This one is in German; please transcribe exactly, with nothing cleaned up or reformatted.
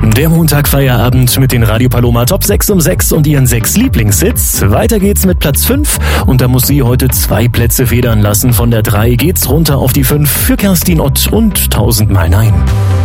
Der Montagfeierabend mit den Radio Paloma Top sechs um sechs und ihren sechs Lieblingshits. Weiter geht's mit Platz fünf und da muss sie heute zwei Plätze federn lassen. Von der drei geht's runter auf die fünf für Kerstin Ott und tausendmal Nein.